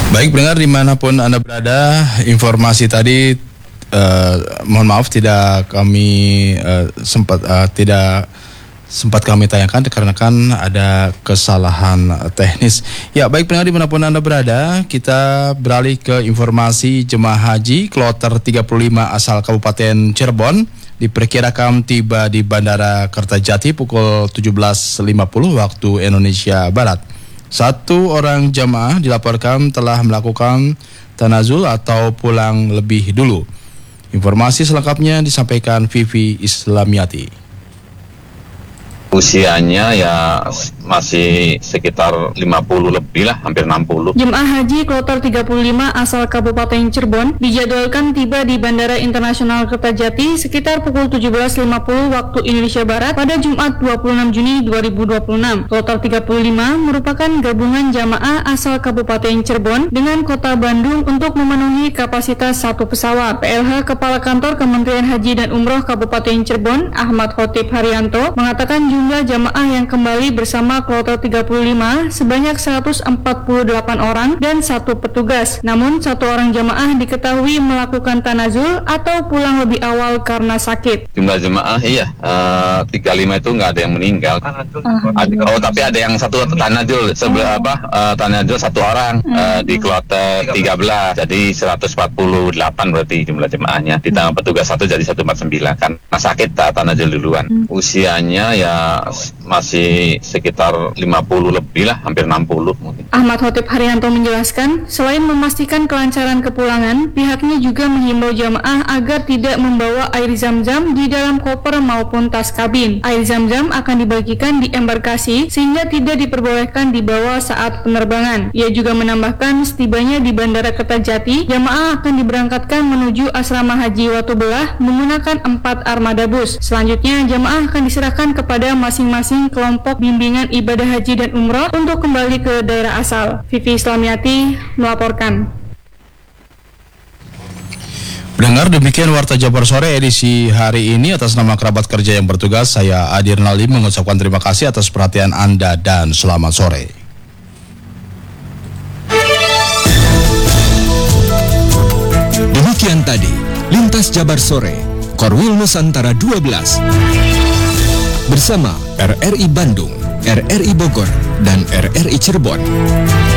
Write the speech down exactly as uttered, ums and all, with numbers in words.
Baik pendengar dimanapun Anda berada, informasi tadi uh, mohon maaf tidak kami uh, sempat uh, tidak sempat kami tayangkan dikarenakan ada kesalahan teknis. Ya baik pendengar dimanapun Anda berada, kita beralih ke informasi jemaah haji kloter tiga puluh lima asal Kabupaten Cirebon diperkirakan tiba di Bandara Kertajati pukul tujuh belas lima puluh waktu Indonesia Barat. Satu orang jamaah dilaporkan telah melakukan tanazul atau pulang lebih dulu. Informasi selengkapnya disampaikan Vivi Islamiati. Usianya ya masih sekitar lima puluh lebih lah, hampir enam puluh. Jemaah haji kloter tiga puluh lima asal Kabupaten Cirebon dijadwalkan tiba di Bandara Internasional Kertajati sekitar pukul tujuh belas lima puluh waktu Indonesia Barat pada Jumat dua puluh enam Juni dua ribu dua puluh enam. Kloter tiga puluh lima merupakan gabungan jamaah asal Kabupaten Cirebon dengan Kota Bandung untuk memenuhi kapasitas satu pesawat. P L H Kepala Kantor Kementerian Haji dan Umroh Kabupaten Cirebon, Ahmad Khotib Haryanto, mengatakan jumlah jamaah yang kembali bersama kloter tiga puluh lima sebanyak seratus empat puluh delapan orang dan satu petugas. Namun satu orang jamaah diketahui melakukan tanazul atau pulang lebih awal karena sakit. Jumlah jemaah iya uh, tiga puluh lima itu nggak ada yang meninggal. Uh, Ad, oh tapi ada yang satu tanazul sebelah apa uh, tanazul satu orang uh, di kloter tiga belas. Jadi seratus empat puluh delapan berarti jumlah jemaahnya. Ditambah petugas satu jadi seratus empat puluh sembilan karena sakit tak tanazul duluan. Usianya ya masih sekitar lima puluh lebih lah, hampir enam puluh mungkin. Ahmad Khotib Haryanto menjelaskan, selain memastikan kelancaran kepulangan, pihaknya juga menghimbau jamaah agar tidak membawa air zam-zam di dalam koper maupun tas kabin. Air zam-zam akan dibagikan di embarkasi sehingga tidak diperbolehkan dibawa saat penerbangan. Ia juga menambahkan, setibanya di Bandara Kertajati, jamaah akan diberangkatkan menuju asrama haji Watubelah menggunakan empat armada bus. Selanjutnya, jamaah akan diserahkan kepada masing-masing kelompok bimbingan ibadah haji dan umroh untuk kembali ke daerah asal. Vivi Islamiati melaporkan. Dengar demikian Warta Jabar Sore edisi hari ini. Atas nama kerabat kerja yang bertugas, saya Adir Nali mengucapkan terima kasih atas perhatian Anda dan selamat sore. Demikian tadi Lintas Jabar Sore Korwil Nusantara dua belas bersama R R I Bandung, R R I Bogor, dan R R I Cirebon.